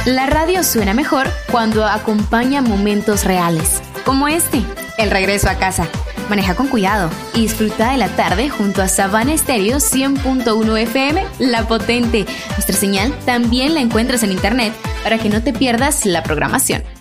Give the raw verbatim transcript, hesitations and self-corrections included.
La radio suena mejor cuando acompaña momentos reales, como este, el regreso a casa. Maneja con cuidado y disfruta de la tarde junto a Savana Estéreo cien punto uno F M, La Potente. Nuestra señal también la encuentras en internet para que no te pierdas la programación.